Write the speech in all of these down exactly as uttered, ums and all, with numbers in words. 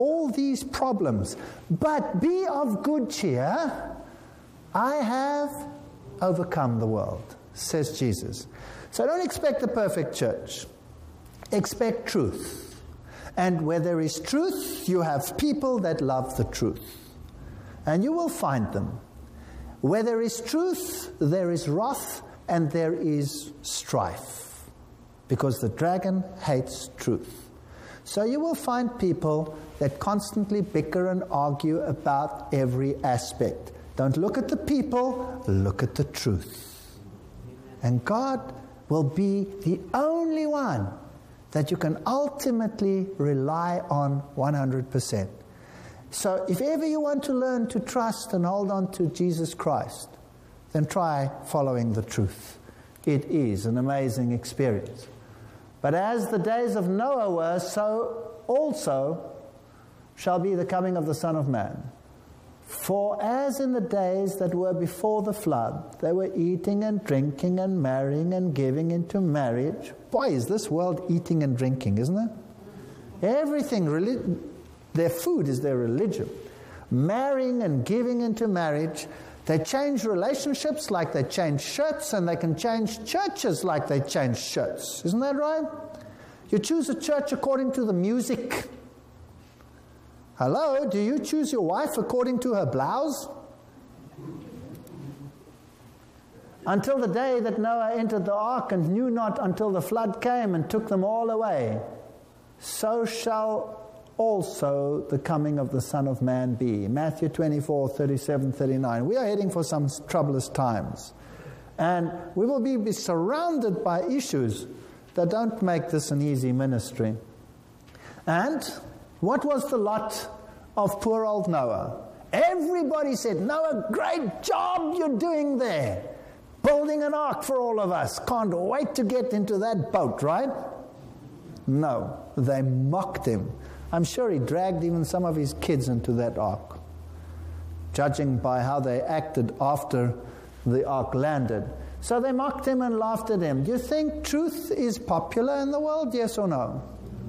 all these problems. But be of good cheer. I have overcome the world, says Jesus. So don't expect a perfect church. Expect truth. And where there is truth, you have people that love the truth. And you will find them. Where there is truth, there is wrath and there is strife. Because the dragon hates truth. So you will find people that constantly bicker and argue about every aspect. Don't look at the people, look at the truth. And God will be the only one that you can ultimately rely on one hundred percent. So if ever you want to learn to trust and hold on to Jesus Christ, then try following the truth. It is an amazing experience. But as the days of Noah were, so also shall be the coming of the Son of Man. For as in the days that were before the flood, they were eating and drinking and marrying and giving into marriage. Boy, is this world eating and drinking, isn't it? Everything, relig- their food is their religion. Marrying and giving into marriage. They change relationships like they change shirts, and they can change churches like they change shirts. Isn't that right? You choose a church according to the music. Hello, do you choose your wife according to her blouse? Until the day that Noah entered the ark and knew not until the flood came and took them all away, so shall also the coming of the Son of Man be. Matthew twenty-four, thirty-seven, thirty-nine. We are heading for some troublous times. And we will be, be surrounded by issues that don't make this an easy ministry. And what was the lot of poor old Noah? Everybody said, Noah, great job you're doing there. Building an ark for all of us. Can't wait to get into that boat, right? No, they mocked him. I'm sure he dragged even some of his kids into that ark, judging by how they acted after the ark landed. So they mocked him and laughed at him. Do you think truth is popular in the world, yes or no?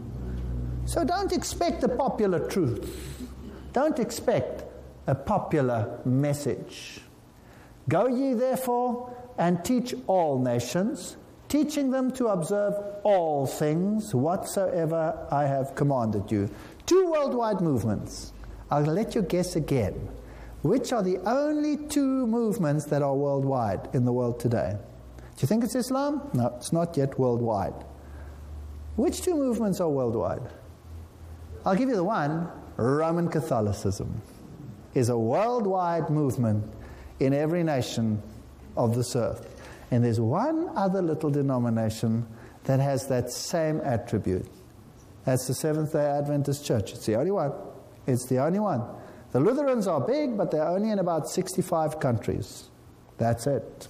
So don't expect a popular truth. Don't expect a popular message. Go ye therefore and teach all nations, teaching them to observe all things whatsoever I have commanded you. Two worldwide movements. I'll let you guess again. Which are the only two movements that are worldwide in the world today? Do you think it's Islam? No, it's not yet worldwide. Which two movements are worldwide? I'll give you the one. Roman Catholicism is a worldwide movement in every nation of this earth. And there's one other little denomination that has that same attribute. That's the Seventh-day Adventist Church. It's the only one. It's the only one. The Lutherans are big, but they're only in about sixty-five countries. That's it.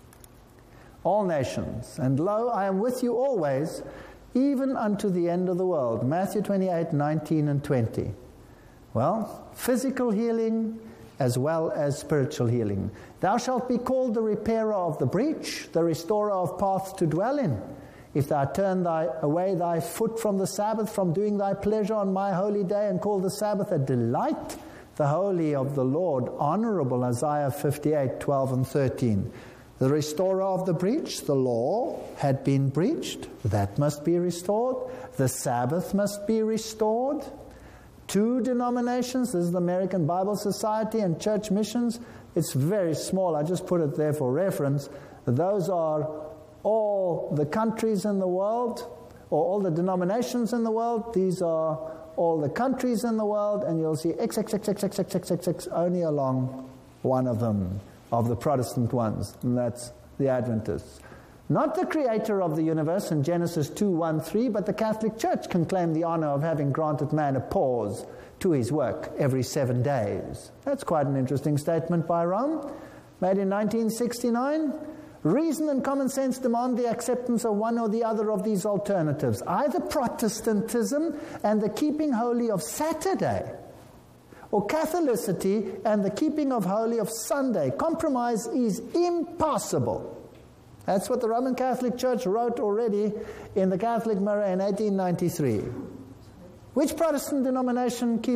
All nations. And lo, I am with you always, even unto the end of the world. Matthew twenty-eight, nineteen and twenty. Well, physical healing as well as spiritual healing. Thou shalt be called the repairer of the breach, the restorer of paths to dwell in. If thou turn thy, away thy foot from the Sabbath, from doing thy pleasure on my holy day, and call the Sabbath a delight, the holy of the Lord, honorable, Isaiah fifty-eight, twelve and thirteen. The restorer of the breach, the law had been breached. That must be restored. The Sabbath must be restored. Two denominations, this is the American Bible Society and Church Missions. It's very small. I just put it there for reference. Those are all the countries in the world, or all the denominations in the world. These are all the countries in the world, and you'll see X, X, X, X, X, X, X, X, X, only along one of them, of the Protestant ones, and that's the Adventists. Not the creator of the universe in Genesis two, one, three, but the Catholic Church can claim the honor of having granted man a pause to his work every seven days. That's quite an interesting statement by Rome, made in nineteen sixty-nine. Reason and common sense demand the acceptance of one or the other of these alternatives, either Protestantism and the keeping holy of Saturday, or Catholicity and the keeping of holy of Sunday. Compromise is impossible. That's what the Roman Catholic Church wrote already in the Catholic Mirror in eighteen ninety-three. Which Protestant denomination keeps